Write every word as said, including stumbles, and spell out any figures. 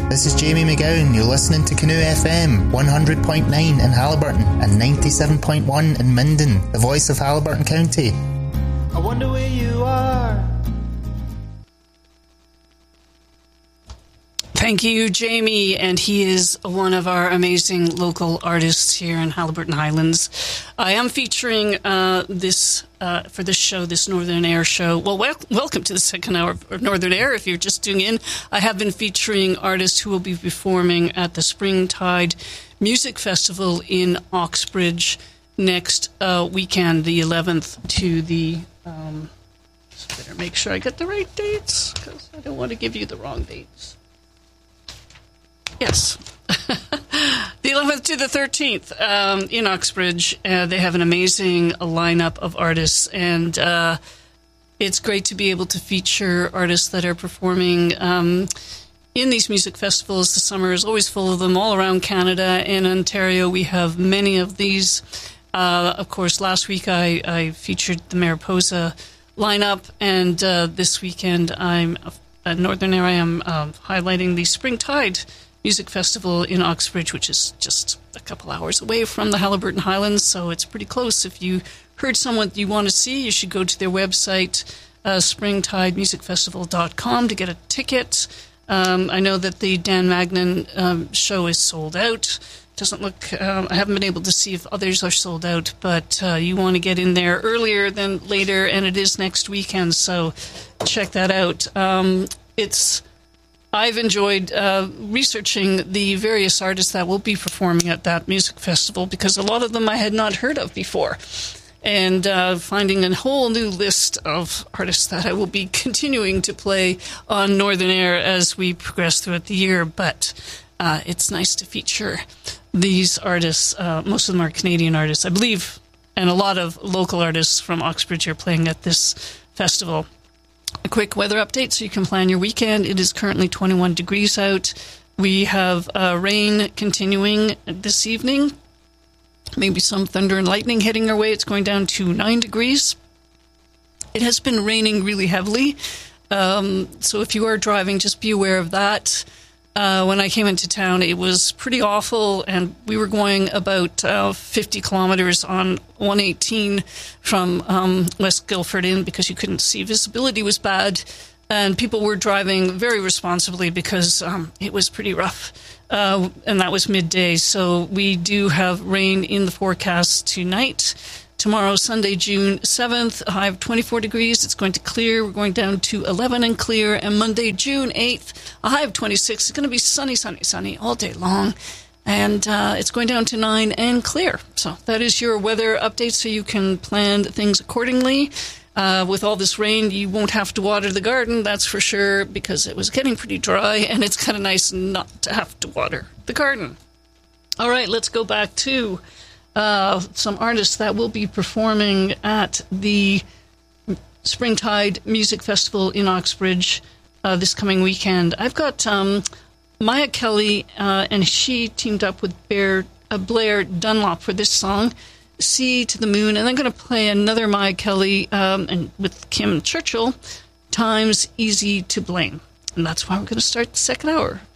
This is Jamie McGowan. You're listening to Canoe F M, one hundred point nine in Haliburton and ninety-seven point one in Minden, the voice of Haliburton County. I wonder where you are. Thank you, Jamie, and he is one of our amazing local artists here in Haliburton Highlands. I am featuring uh, this uh, for this show, this Northern Air show. Well, wel- welcome to the second hour of Northern Air. If you're just tuning in, I have been featuring artists who will be performing at the Springtide Music Festival in Oxbridge next uh, weekend, the eleventh to the. Um, just better make sure I get the right dates because I don't want to give you the wrong dates. Yes. The eleventh to the thirteenth um, in Oxbridge. Uh, they have an amazing lineup of artists, and uh, it's great to be able to feature artists that are performing um, in these music festivals. The summer is always full of them all around Canada. In Ontario, we have many of these. Uh, of course, last week I, I featured the Mariposa lineup, and uh, this weekend I'm at Northern Air. I am uh, highlighting the Springtide Music Festival in Oxbridge, which is just a couple hours away from the Haliburton Highlands, so it's pretty close. If you heard someone you want to see, you should go to their website, uh, springtide music festival dot com, to get a ticket. Um, I know that the Dan Magnan um, show is sold out. Doesn't look, um, I haven't been able to see if others are sold out, but uh, you want to get in there earlier than later, and it is next weekend, so check that out. Um, it's I've enjoyed uh, researching the various artists that will be performing at that music festival, because a lot of them I had not heard of before, and uh, finding a whole new list of artists that I will be continuing to play on Northern Air as we progress throughout the year. But uh, it's nice to feature these artists. Uh, most of them are Canadian artists, I believe, and a lot of local artists from Oxbridge are playing at this festival. A quick weather update so you can plan your weekend. It is currently twenty-one degrees out. We have uh, rain continuing this evening. Maybe some thunder and lightning heading our way. It's going down to nine degrees. It has been raining really heavily. Um, so if you are driving, just be aware of that. Uh, when I came into town, it was pretty awful, and we were going about uh, fifty kilometers on one eighteen from um, West Guildford in, because you couldn't see. Visibility was bad, and people were driving very responsibly because um, it was pretty rough, uh, and that was midday. So we do have rain in the forecast tonight. Tomorrow, Sunday, June seventh, a high of twenty-four degrees. It's going to clear. We're going down to eleven and clear. And Monday, June eighth, a high of twenty-six. It's going to be sunny, sunny, sunny all day long. And uh, it's going down to nine and clear. So that is your weather update, so you can plan things accordingly. Uh, with all this rain, you won't have to water the garden, that's for sure, because it was getting pretty dry, and it's kind of nice not to have to water the garden. All right, let's go back to Uh, some artists that will be performing at the Springtide Music Festival in Oxbridge uh, this coming weekend. I've got um, Maya Kelly, uh, and she teamed up with Bear, uh, Blair Dunlop for this song, Sea to the Moon. And I'm going to play another Maya Kelly um, and with Kim Churchill, Time's Easy to Blame. And that's why we're going to start the second hour